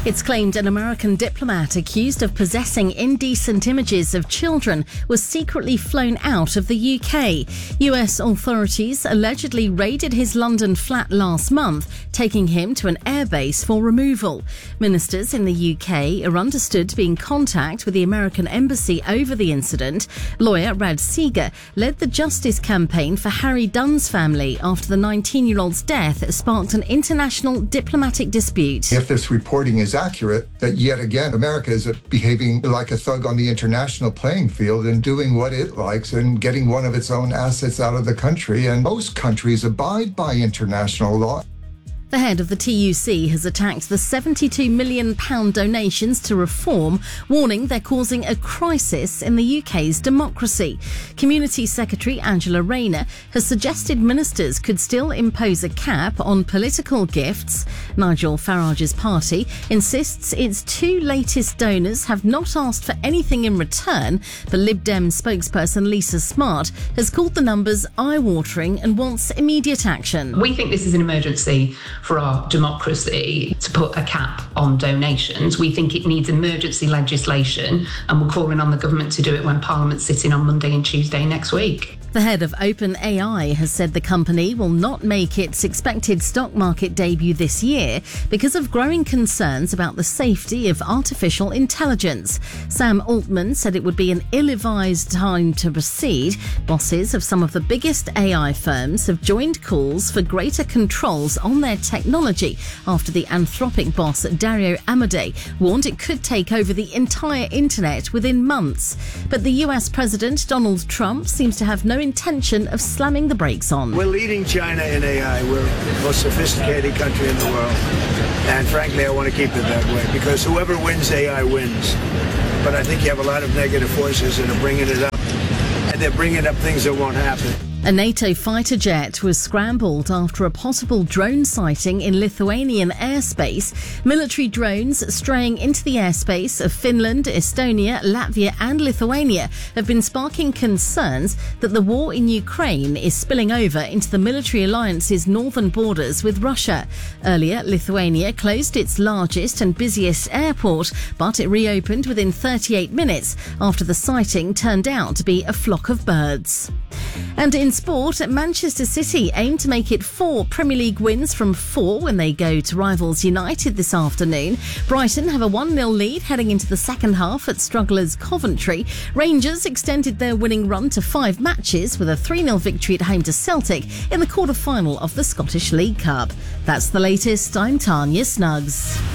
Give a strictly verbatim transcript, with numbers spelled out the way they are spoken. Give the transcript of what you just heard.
It's claimed an American diplomat accused of possessing indecent images of children was secretly flown out of the U K. U S authorities allegedly raided his London flat last month, taking him to an airbase for removal. Ministers in the U K are understood to be in contact with the American embassy over the incident. Lawyer Rad Seeger led the justice campaign for Harry Dunn's family after the nineteen-year-old's death sparked an international diplomatic dispute. If this reporting is accurate, that yet again America is behaving like a thug on the international playing field and doing what it likes and getting one of its own assets out of the country. And most countries abide by international law. The head of the T U C has attacked the seventy-two million pounds donations to Reform, warning they're causing a crisis in the U K's democracy. Community Secretary Angela Rayner has suggested ministers could still impose a cap on political gifts. Nigel Farage's party insists its two latest donors have not asked for anything in return, but Lib Dem spokesperson Lisa Smart has called the numbers eye-watering and wants immediate action. We think this is an emergency for our democracy to put a cap on donations. We think it needs emergency legislation, and we're calling on the government to do it when Parliament's sitting on Monday and Tuesday next week. The head of OpenAI has said the company will not make its expected stock market debut this year because of growing concerns about the safety of artificial intelligence. Sam Altman said it would be an ill-advised time to proceed. Bosses of some of the biggest A I firms have joined calls for greater controls on their technology after the Anthropic boss Dario Amodei warned it could take over the entire internet within months. But the U S President Donald Trump seems to have no intention of slamming the brakes on. We're leading China in A I. We're the most sophisticated country in the world. And frankly, I want to keep it that way because whoever wins A I wins. But I think you have a lot of negative forces that are bringing it up. And they're bringing up things that won't happen. A NATO fighter jet was scrambled after a possible drone sighting in Lithuanian airspace. Military drones straying into the airspace of Finland, Estonia, Latvia and Lithuania have been sparking concerns that the war in Ukraine is spilling over into the military alliance's northern borders with Russia. Earlier, Lithuania closed its largest and busiest airport, but it reopened within thirty-eight minutes after the sighting turned out to be a flock of birds. And in sport, Manchester City aim to make it four Premier League wins from four when they go to rivals United this afternoon. Brighton have a one nil lead heading into the second half at strugglers Coventry. Rangers extended their winning run to five matches with a three nil victory at home to Celtic in the quarter-final of the Scottish League Cup. That's the latest. I'm Tanya Snuggs.